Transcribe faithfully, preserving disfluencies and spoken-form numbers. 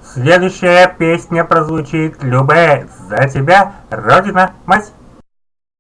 Следующая песня прозвучит любая за тебя, Родина, мать.